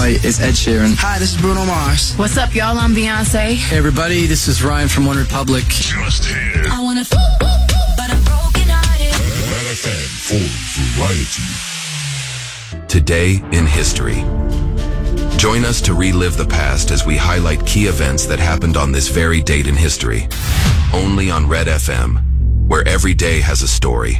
Hi, it's Ed Sheeran. Hi, this is Bruno Mars. What's up, y'all? I'm Beyonce. Hey, everybody, this is Ryan from One Republic. Just here. I wanna but I'm broken hearted. Red FM for variety. Today in history. Join us to relive the past as we highlight key events that happened on this very date in history. Only on Red FM, where every day has a story.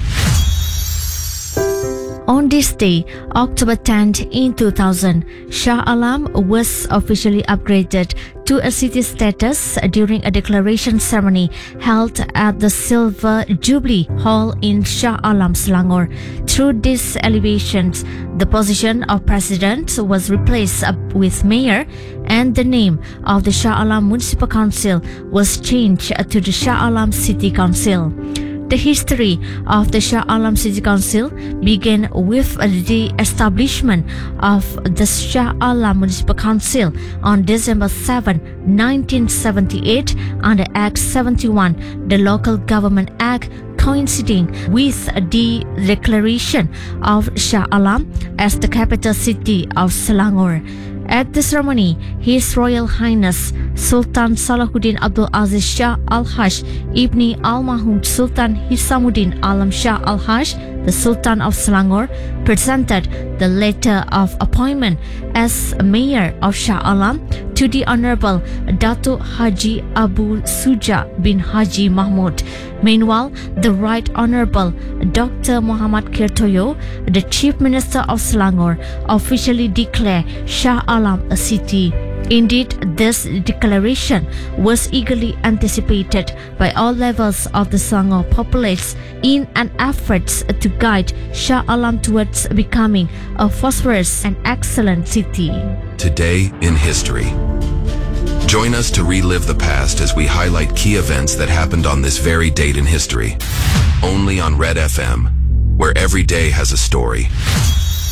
On this day, October 10th in 2000, Shah Alam was officially upgraded to a city status during a declaration ceremony held at the Silver Jubilee Hall in Shah Alam, Selangor. Through these elevations, the position of president was replaced with mayor, and the name of the Shah Alam Municipal Council was changed to the Shah Alam City Council. The history of the Shah Alam City Council began with the establishment of the Shah Alam Municipal Council on December 7, 1978 under Act 71, the Local Government Act, coinciding with the declaration of Shah Alam as the capital city of Selangor. At the ceremony, His Royal Highness Sultan Salahuddin Abdul Aziz Shah Al-Haj Ibni Al-Mahum Sultan Hisamuddin Alam Shah Al-Haj, the Sultan of Selangor, presented the letter of appointment as Mayor of Shah Alam to the Honorable Datuk Haji Abu Suja bin Haji Mahmud. Meanwhile, the Right Honorable Dr. Muhammad Kirtoyo, the Chief Minister of Selangor, officially declared Shah Alam a city. Indeed, this declaration was eagerly anticipated by all levels of the Selangor populace in an effort to guide Shah Alam towards becoming a prosperous and excellent city. Today in history. Join us to relive the past as we highlight key events that happened on this very date in history. Only on Red FM, where every day has a story.